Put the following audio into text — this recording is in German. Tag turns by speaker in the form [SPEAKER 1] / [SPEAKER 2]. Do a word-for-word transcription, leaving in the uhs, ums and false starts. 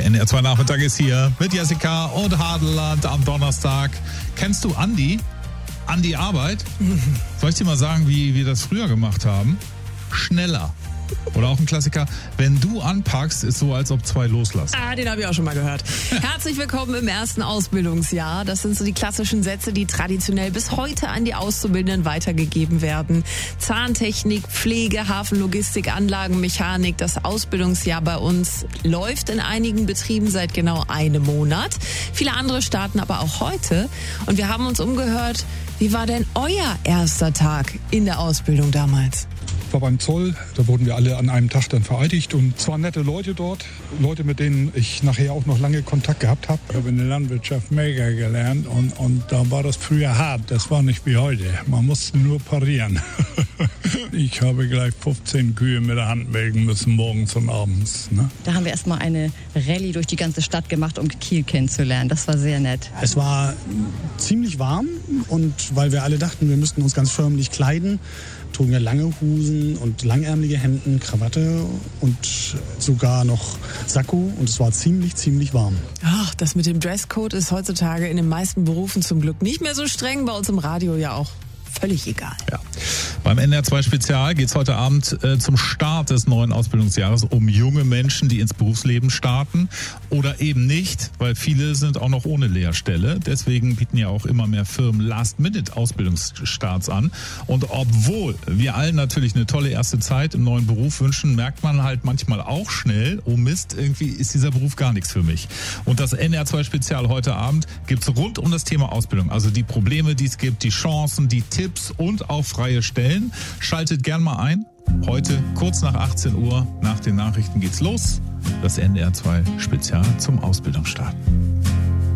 [SPEAKER 1] Der N D R zwei Nachmittag ist hier mit Jessica und Hadeland am Donnerstag. Kennst du Andi? Andi Arbeit? Soll ich dir mal sagen, wie wir das früher gemacht haben? Schneller. Oder auch ein Klassiker, wenn du anpackst, ist so, als ob zwei loslassen.
[SPEAKER 2] Ah, den habe ich auch schon mal gehört. Herzlich willkommen im ersten Ausbildungsjahr. Das sind so die klassischen Sätze, die traditionell bis heute an die Auszubildenden weitergegeben werden. Zahntechnik, Pflege, Hafenlogistik, Anlagenmechanik. Das Ausbildungsjahr bei uns läuft in einigen Betrieben seit genau einem Monat. Viele andere starten aber auch heute. Und wir haben uns umgehört, wie war denn euer erster Tag in der Ausbildung damals?
[SPEAKER 3] War beim Zoll, da wurden wir alle an einem Tag dann vereidigt und zwar nette Leute dort, Leute, mit denen ich nachher auch noch lange Kontakt gehabt habe.
[SPEAKER 4] Ich habe in der Landwirtschaft mega gelernt und, und da war das früher hart, das war nicht wie heute, man musste nur parieren. Ich habe gleich fünfzehn Kühe mit der Hand melken müssen, morgens und abends. Ne?
[SPEAKER 5] Da haben wir erstmal eine Rallye durch die ganze Stadt gemacht, um Kiel kennenzulernen, das war sehr nett.
[SPEAKER 6] Es war ziemlich warm und weil wir alle dachten, wir müssten uns ganz förmlich kleiden, trugen wir lange Hosen und langärmelige Hemden, Krawatte und sogar noch Sakko und es war ziemlich, ziemlich warm.
[SPEAKER 2] Ach, das mit dem Dresscode ist heutzutage in den meisten Berufen zum Glück nicht mehr so streng, bei uns im Radio ja auch völlig egal.
[SPEAKER 1] Ja. Beim N D R zwei Spezial geht es heute Abend äh, zum Start des neuen Ausbildungsjahres um junge Menschen, die ins Berufsleben starten oder eben nicht, weil viele sind auch noch ohne Lehrstelle. Deswegen bieten ja auch immer mehr Firmen Last-Minute-Ausbildungsstarts an. Und obwohl wir allen natürlich eine tolle erste Zeit im neuen Beruf wünschen, merkt man halt manchmal auch schnell, oh Mist, irgendwie ist dieser Beruf gar nichts für mich. Und das N D R zwei Spezial heute Abend gibt's rund um das Thema Ausbildung. Also die Probleme, die es gibt, die Chancen, die Tipps und auch freie Stellen. Schaltet gern mal ein. Heute kurz nach achtzehn Uhr nach den Nachrichten geht's los. Das N D R zwei Spezial zum Ausbildungsstart.